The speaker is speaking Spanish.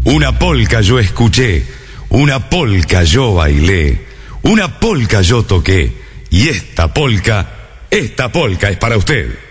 Una polca yo escuché, una polca yo bailé, una polca yo toqué, y esta polca es para usted.